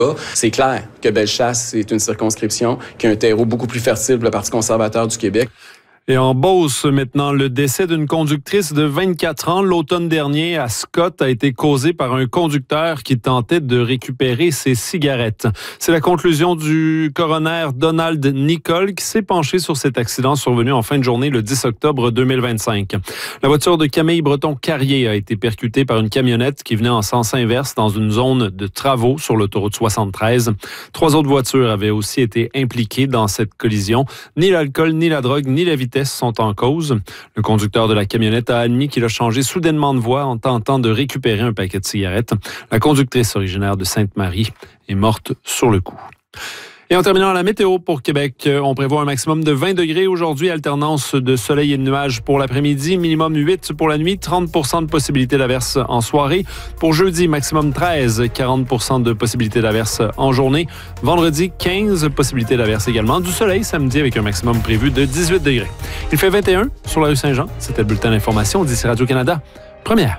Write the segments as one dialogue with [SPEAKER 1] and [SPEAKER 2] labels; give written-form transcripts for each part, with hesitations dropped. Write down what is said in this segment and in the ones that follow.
[SPEAKER 1] C'est clair que Bellechasse est une circonscription qui a un terreau beaucoup plus fertile pour le Parti conservateur du Québec.
[SPEAKER 2] Et en Beauce, maintenant, le décès d'une conductrice de 24 ans l'automne dernier à Scott a été causé par un conducteur qui tentait de récupérer ses cigarettes. C'est la conclusion du coroner Donald Nicole qui s'est penché sur cet accident survenu en fin de journée le 10 octobre 2025. La voiture de Camille Breton-Carrier a été percutée par une camionnette qui venait en sens inverse dans une zone de travaux sur l'autoroute 73. 3 autres voitures avaient aussi été impliquées dans cette collision. Ni l'alcool, ni la drogue, ni la vitesse sont en cause. Le conducteur de la camionnette a admis qu'il a changé soudainement de voie en tentant de récupérer un paquet de cigarettes. La conductrice originaire de Sainte-Marie est morte sur le coup. Et en terminant la météo pour Québec, on prévoit un maximum de 20 degrés aujourd'hui, alternance de soleil et de nuages pour l'après-midi, minimum 8 pour la nuit, 30 de possibilité d'averse en soirée. Pour jeudi, maximum 13, 40 de possibilité d'averse en journée. Vendredi, 15 possibilités d'averse également. Du soleil samedi avec un maximum prévu de 18 degrés. Il fait 21 sur la rue Saint-Jean. C'était le bulletin d'information d'ici Radio-Canada. Première.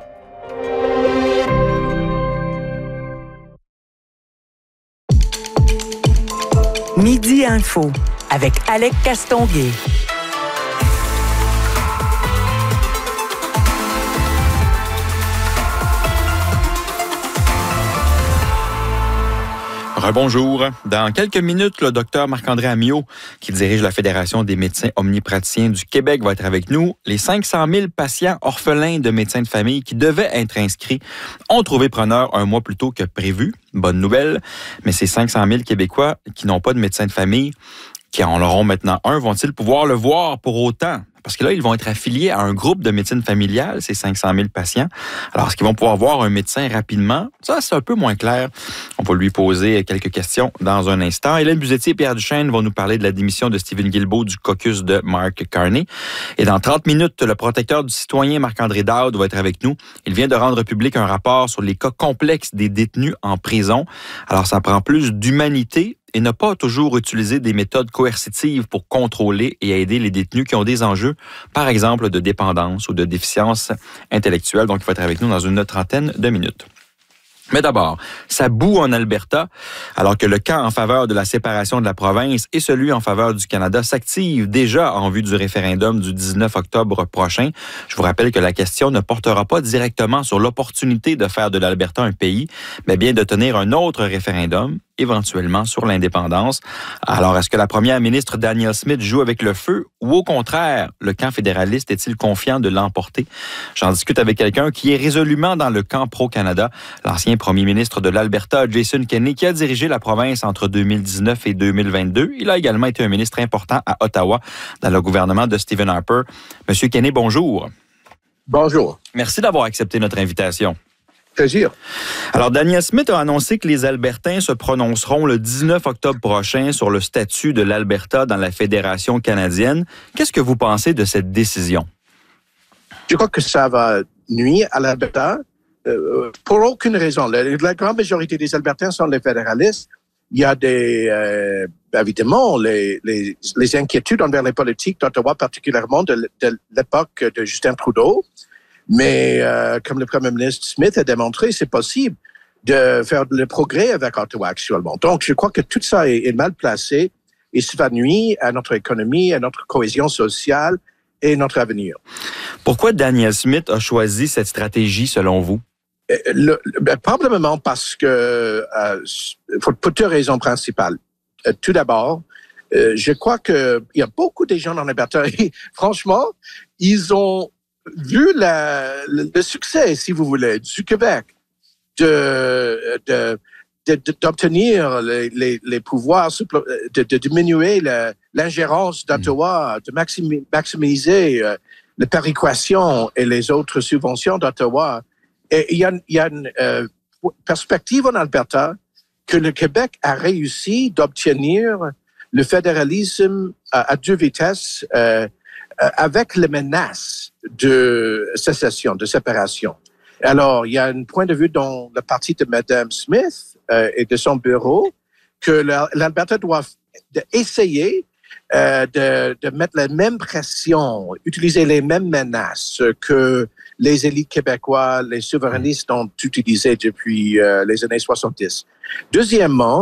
[SPEAKER 3] Midi Info avec Alec Castonguay.
[SPEAKER 4] Rebonjour. Dans quelques minutes, le docteur Marc-André Amiot, qui dirige la Fédération des médecins omnipraticiens du Québec, va être avec nous. Les 500 000 patients orphelins de médecins de famille qui devaient être inscrits ont trouvé preneur un mois plus tôt que prévu. Bonne nouvelle. Mais ces 500 000 Québécois qui n'ont pas de médecin de famille, qui en auront maintenant un, vont-ils pouvoir le voir pour autant? Parce que là, ils vont être affiliés à un groupe de médecine familiale, ces 500 000 patients. Alors, est-ce qu'ils vont pouvoir voir un médecin rapidement? Ça, c'est un peu moins clair. On va lui poser quelques questions dans un instant. Hélène Buzetier et Pierre Duchesne vont nous parler de la démission de Stephen Guilbeault du caucus de Mark Carney. Et dans 30 minutes, le protecteur du citoyen Marc-André Dowd va être avec nous. Il vient de rendre public un rapport sur les cas complexes des détenus en prison. Alors, ça prend plus d'humanité et ne pas toujours utiliser des méthodes coercitives pour contrôler et aider les détenus qui ont des enjeux, par exemple de dépendance ou de déficience intellectuelle. Donc, il va être avec nous dans une trentaine de minutes. Mais d'abord, ça boue en Alberta, alors que le camp en faveur de la séparation de la province et celui en faveur du Canada s'activent déjà en vue du référendum du 19 octobre prochain. Je vous rappelle que la question ne portera pas directement sur l'opportunité de faire de l'Alberta un pays, mais bien de tenir un autre référendum, éventuellement sur l'indépendance. Alors, est-ce que la première ministre Danielle Smith joue avec le feu ou au contraire, le camp fédéraliste est-il confiant de l'emporter? J'en discute avec quelqu'un qui est résolument dans le camp pro-Canada, l'ancien premier ministre de l'Alberta, Jason Kenney, qui a dirigé la province entre 2019 et 2022. Il a également été un ministre important à Ottawa dans le gouvernement de Stephen Harper. Monsieur Kenney, bonjour.
[SPEAKER 5] Bonjour.
[SPEAKER 4] Merci d'avoir accepté notre invitation.
[SPEAKER 5] Plaisir.
[SPEAKER 4] Alors, Danielle Smith a annoncé que les Albertains se prononceront le 19 octobre prochain sur le statut de l'Alberta dans la Fédération canadienne. Qu'est-ce que vous pensez de cette décision?
[SPEAKER 5] Je crois que ça va nuire à l'Alberta pour aucune raison. La grande majorité des Albertains sont des fédéralistes. Il y a évidemment les inquiétudes envers les politiques d'Ottawa, particulièrement de l'époque de Justin Trudeau. Mais comme le premier ministre Smith a démontré, c'est possible de faire le progrès avec Ottawa actuellement. Donc, je crois que tout ça est mal placé et ça va nuire à notre économie, à notre cohésion sociale et notre avenir.
[SPEAKER 4] Pourquoi Danielle Smith a choisi cette stratégie selon vous?
[SPEAKER 5] Probablement parce que, pour deux raisons principales. Tout d'abord, je crois qu'il y a beaucoup de gens dans l'Alberta et franchement, ils ont vu le succès, si vous voulez, du Québec d'obtenir les pouvoirs, de diminuer l'ingérence d'Ottawa, de maximiser la péréquation et les autres subventions d'Ottawa. Et il y a une perspective en Alberta que le Québec a réussi d'obtenir le fédéralisme à deux vitesses avec les menaces de sécession, de séparation. Alors, il y a un point de vue dans le parti de Mme Smith et de son bureau que l'Alberta doit essayer de mettre la même pression, utiliser les mêmes menaces que les élites québécois, les souverainistes ont utilisées depuis les années 70. Deuxièmement,